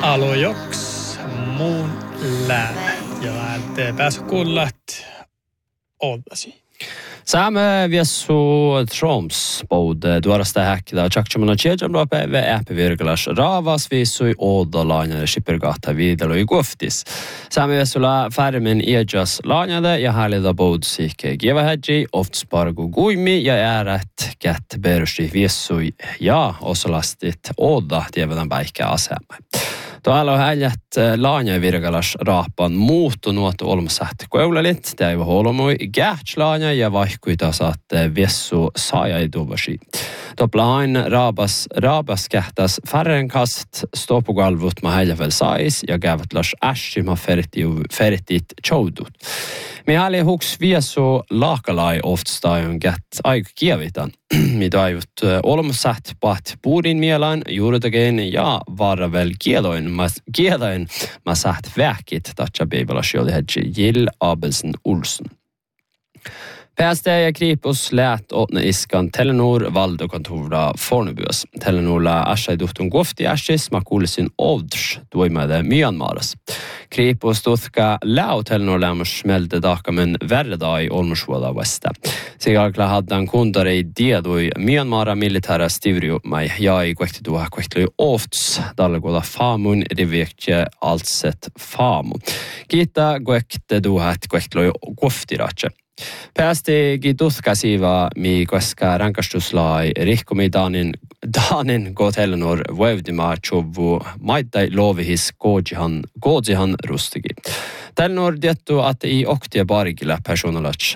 Alojoks muun lää. Ja lähtee päässä kuullat oldasi. Saamme viessu Troms både duarasta häkkida tjakchamana tjejamla päivä äppivirkelas raavas viissui oodalainen Skippergata videlo i goftis. Saamme viessulla färmen ejas laanjade ja häälida boudsikke gevahädji oftspargu guimi ja äärät kätt bersti viessui ja osalastit ooda tievedan päihkä asemme. Tuolla on häljät laanja virkelas raapan muuttunut olmasahti koululit. Tämä ei ole holmoi gähtslaanja ja vaihkuita saatte viessu saajaiduvashi. Toplain raabas kähtäs färrenkast stopugalvut ma häljävel sais ja kävätlas ässi ma feritit choudut. Me häli huks viessu laakalai oftstajun gät aika kievitan. Mitä aivut olmasahti paht puudin mielan juuritakin ja varavel kieloin ma saht väkit tatsa beibelas joli hedji Jill Abelsen Olsen. PST ja Kripos lät åtna iskan Telenor valdokontora Fornebuas. Telenor la asha duhtun gofti ashis makulisin ovdrs duimade Myanmaras. Kripos tutka lau Telenor lämmus smelde dakamen värredai olmusvuoda vesta. Sigarkla haddan kundari diedui Myanmara militära stivrio mai jai kuektiduha kuektului ovds dalgoda famun riviekje altset famu. Kiita kuektiduha kuektului goftiratse. Päästi gituskasiva mi koska rankastuslai rikkomi danin go Telenor vuevdima chovu maittai lovihis gojihan rustigi. Telenor diettu att i oktia bargilla personalach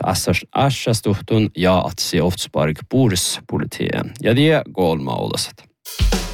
assastuhtun ja att se oftsbarg burs politien. Ja det golma olasat.